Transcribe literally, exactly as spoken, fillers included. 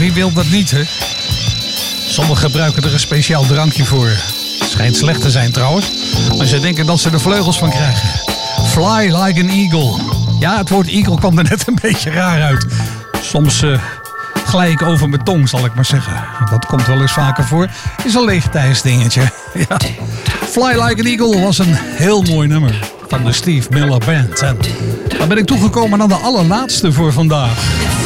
wie wil dat niet, hè? Sommigen gebruiken er een speciaal drankje voor. Schijnt slecht te zijn trouwens. Maar ze denken dat ze er vleugels van krijgen. Fly like an eagle. Ja, het woord eagle kwam er net een beetje raar uit. Soms uh, glij ik over mijn tong, zal ik maar zeggen. Dat komt wel eens vaker voor. Is een leeftijdsdingetje. Ja. Fly like an eagle was een heel mooi nummer van de Steve Miller Band. En dan ben ik toegekomen aan de allerlaatste voor vandaag.